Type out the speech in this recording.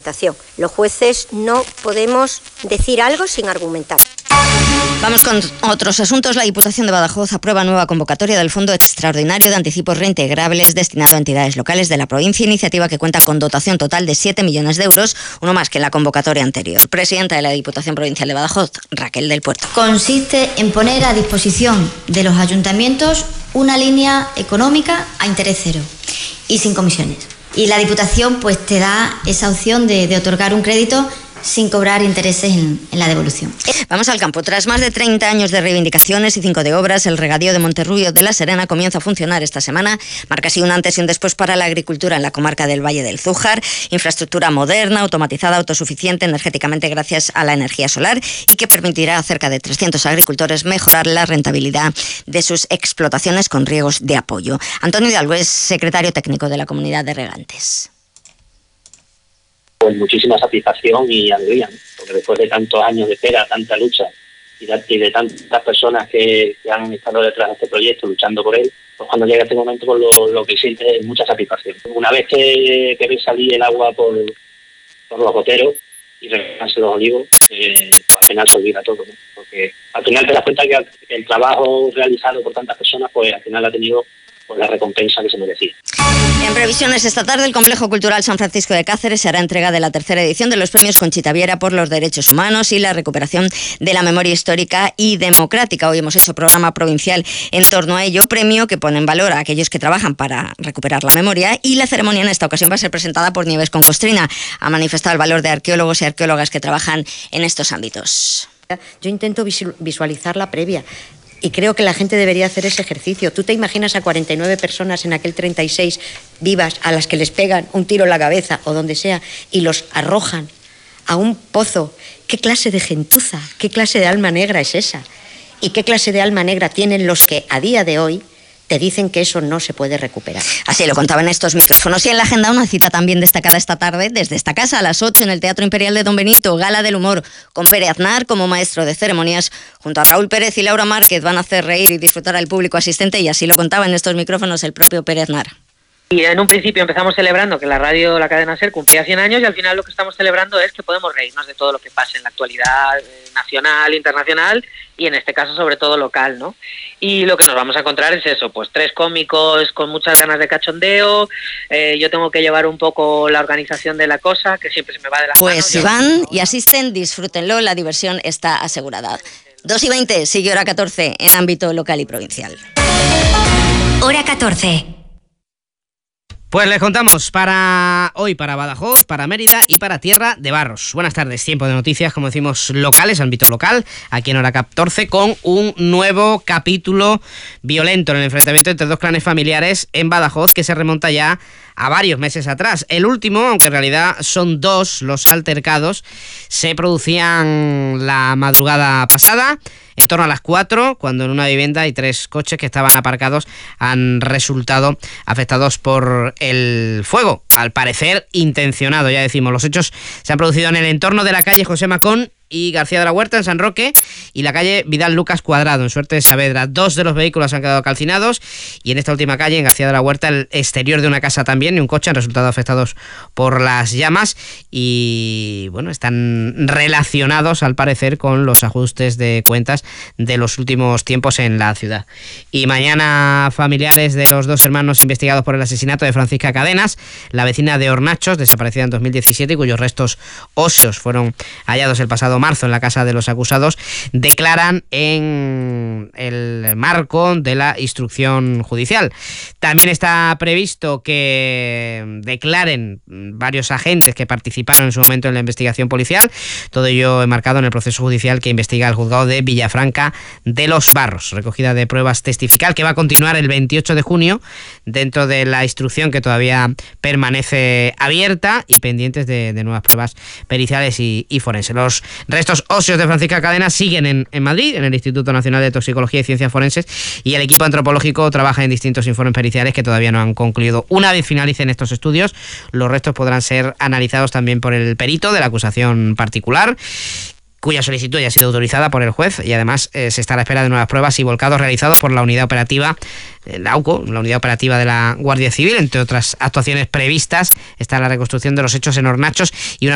argumentación. Los jueces no podemos decir algo sin argumentar. Vamos con otros asuntos. La Diputación de Badajoz aprueba nueva convocatoria del Fondo Extraordinario de Anticipos Reintegrables destinado a entidades locales de la provincia, iniciativa que cuenta con dotación total de 7 millones de euros, uno más que en la convocatoria anterior. Presidenta de la Diputación Provincial de Badajoz, Raquel del Puerto. Consiste en poner a disposición de los ayuntamientos una línea económica a interés cero y sin comisiones. Y la Diputación pues te da esa opción de otorgar un crédito sin cobrar intereses en la devolución. Vamos al campo. Tras más de 30 años de reivindicaciones y 5 de obras, el regadío de Monterrubio de la Serena comienza a funcionar esta semana. Marca así un antes y un después para la agricultura en la comarca del Valle del Zújar. Infraestructura moderna, automatizada, autosuficiente energéticamente gracias a la energía solar y que permitirá a cerca de 300 agricultores mejorar la rentabilidad de sus explotaciones con riegos de apoyo. Antonio Hidalgo es secretario técnico de la Comunidad de Regantes. Pues muchísima satisfacción y alegría, ¿no? Porque después de tantos años de espera, tanta lucha y de tantas personas que han estado detrás de este proyecto luchando por él, pues cuando llega este momento pues lo que siente es mucha satisfacción. Una vez que ves salir el agua por los goteros y regarse los olivos, pues al final se olvida todo, ¿no? Porque al final te das cuenta que el trabajo realizado por tantas personas pues al final ha tenido pues la recompensa que se merecía. En previsiones, esta tarde el Complejo Cultural San Francisco de Cáceres se hará entrega de la tercera edición de los premios Conchita Viera por los derechos humanos y la recuperación de la memoria histórica y democrática. Hoy hemos hecho programa provincial en torno a ello, premio que pone en valor a aquellos que trabajan para recuperar la memoria, y la ceremonia en esta ocasión va a ser presentada por Nieves con Costrina. Ha manifestado el valor de arqueólogos y arqueólogas que trabajan en estos ámbitos. Yo intento visualizar la previa. Y creo que la gente debería hacer ese ejercicio. ¿Tú te imaginas a 49 personas en aquel 36 vivas a las que les pegan un tiro en la cabeza o donde sea y los arrojan a un pozo? ¿Qué clase de gentuza, qué clase de alma negra es esa? ¿Y qué clase de alma negra tienen los que a día de hoy te dicen que eso no se puede recuperar? Así lo contaban estos micrófonos. Y en la agenda una cita también destacada esta tarde desde esta casa a las 8 en el Teatro Imperial de Don Benito, Gala del Humor, con Pere Aznar como maestro de ceremonias. Junto a Raúl Pérez y Laura Márquez van a hacer reír y disfrutar al público asistente, y así lo contaba en estos micrófonos el propio Pere Aznar. Y en un principio empezamos celebrando que la radio, la cadena SER, cumplía 100 años, y al final lo que estamos celebrando es que podemos reírnos de todo lo que pasa en la actualidad nacional, internacional y en este caso sobre todo local, ¿no? Y lo que nos vamos a encontrar es eso, pues 3 cómicos con muchas ganas de cachondeo. Yo tengo que llevar un poco la organización de la cosa, que siempre se me va de las manos. Pues si van y asisten, disfrútenlo, la diversión está asegurada. 2:20, sigue Hora 14 en ámbito local y provincial. Hora 14. Pues les contamos para hoy, para Badajoz, para Mérida y para Tierra de Barros. Buenas tardes, tiempo de noticias, como decimos, locales, ámbito local, aquí en Hora 14, con un nuevo capítulo violento en el enfrentamiento entre 2 clanes familiares en Badajoz, que se remonta ya a varios meses atrás. El último, aunque en realidad son 2 los altercados, se producían la madrugada pasada, en torno a las 4, cuando en una vivienda hay 3 coches que estaban aparcados han resultado afectados por el fuego, al parecer intencionado, ya decimos. Los hechos se han producido en el entorno de la calle José Macón y García de la Huerta en San Roque y la calle Vidal Lucas Cuadrado en Suerte de Saavedra. 2 de los vehículos han quedado calcinados y en esta última calle, en García de la Huerta, el exterior de una casa también y un coche han resultado afectados por las llamas y bueno, están relacionados al parecer con los ajustes de cuentas de los últimos tiempos en la ciudad. Y mañana familiares de los 2 hermanos investigados por el asesinato de Francisca Cadenas, la vecina de Hornachos, desaparecida en 2017 y cuyos restos óseos fueron hallados el pasado marzo en la casa de los acusados, declaran en el marco de la instrucción judicial. También está previsto que declaren varios agentes que participaron en su momento en la investigación policial, todo ello enmarcado en el proceso judicial que investiga el juzgado de Villafranca de los Barros. Recogida de pruebas testifical que va a continuar el 28 de junio dentro de la instrucción que todavía permanece abierta y pendientes de nuevas pruebas periciales y forenses. Los restos óseos de Francisca Cadenas siguen en Madrid, en el Instituto Nacional de Toxicología y Ciencias Forenses, y el equipo antropológico trabaja en distintos informes periciales que todavía no han concluido. Una vez finalicen estos estudios, los restos podrán ser analizados también por el perito de la acusación particular, cuya solicitud ya ha sido autorizada por el juez, y además se está a la espera de nuevas pruebas y volcados realizados por la unidad operativa, la AUCO, la unidad operativa de la Guardia Civil. Entre otras actuaciones previstas está la reconstrucción de los hechos en Hornachos y una